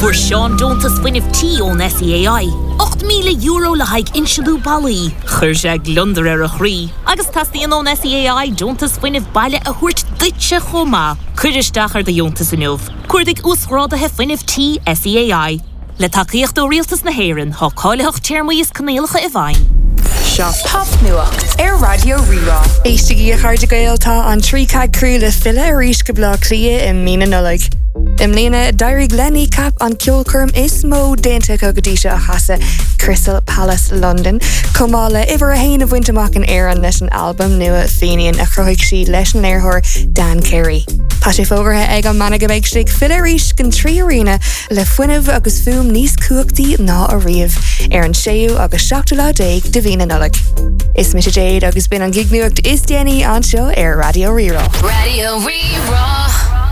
Fuair Sean Dontas fuinneamh tí ón SEAI. €8,000 le haig insiadú ballaí. Chuir sé glundar ar a chrí. Agus tastíon ón SEAI Dontas fuinneamh baile a thuairt duitse chomá. Cuiristeach ar de Dontas inniuh. Cuirdig úsrádathe fuinneamh tí SEAI. Le takeíocht ó rialtas na hÉireann, thá cáileach teirmíos canéalacha i bhain. Seo Top Nuacht ar Radio Rirá. Éistigi a chairde gaeltá an trícad crú le fille a ríis go blá clia in mína nullig. Im lína Dairí Glenny cap an ceolcurm is mó dénta cogadíise a chasa Crystal Palace London. Comála iver a hain of wintermach an éan leis an album nua féinian a chroig si leis an airthór Dan Carey. Tá sé fógarthe ag an manna go bheith stig fille ríis gan trí arena le fuineh agus fum níos cuachtaí ná a riamh ar an séú agus 7 de bhína nullig. Is Misha Jade agus bin an gignuacht is déanaí an seo ar Radio Rirá. Radio Rirá.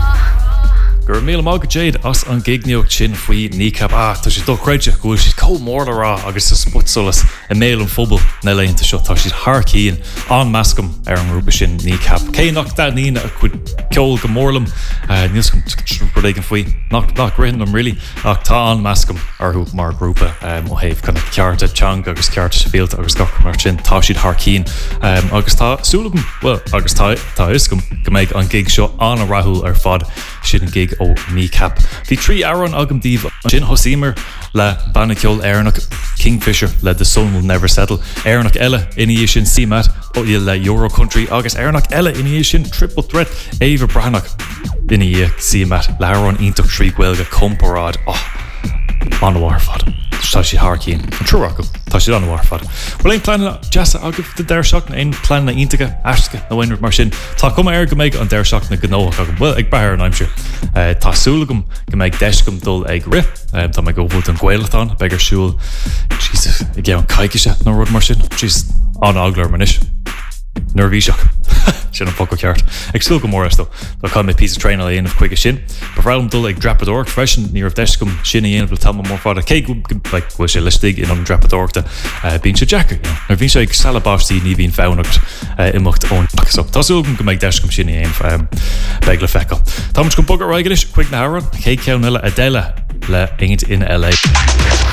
Gur míle mágad Jade as an gigneocht sin faoi nícap tá sé dóchreide go si comórla rá agus sa sputsolas a méil an fphobal na leonnta seo tá si thcíín an meascam ar an grúpa sin nícap. Cé nach da nína a chud ceol go mórlam níos go trúpur faoi nach rihan am rilí ach tá an meascam arthú mar grúpa ó héh chuna cearta teanga agus cearta sa féalta agus gachar mar sin tá siad thcíín agus tá súlagam well agus tá iscom go méid an gig seo an a rathúil ar fad sin an gig ó nícap. Bhí 3 áran agam díomh sin thosaímar le bannaceol éireannach Kingfisher le The Sun Will Never Settle, éireannach eile iní sin CMAT ó le Euro Country agus éireannach eile iní sin Triple Threat Éva Brannach iní CMAT le an ionach trí ghuelga comparád an bhhar fad. Tá si thcíín an trúach go tá si an bhhar fad. Bhfuil éon pleanna deasa agah de deir seach na éon pleanna iontacha eisce na bhainir mar sin. Tá cum air go méid an deir seach na gnóach agam bhfuil ag beir an aimsir. Tásúlagam go méid deiscom dul ag rith tá me go bhút an ghuileatán begur siúil i ggé an caiiciise nó rud mar sin tríos an aglar manis. Nervíiseach sin an focail ceart. Ag súil go mór esto Tá cá mé pí trein a dhéanamh chuige sin. Bhrálam dul ag drapador freisin ní deiscom sin a dhéanamh tam mór fád a cé bhfuil sé leistigh in an drapadorta bín sé Jackar. Nar bhín sé ag salabáistí ní bhín fánacht imacht ón agus op. Tásúlagam go méid deiscom sin a dhéanamh beag le fecha. Tá go bogad roiigeis chuig na hran cé ceann eile a déile le ingint in LA.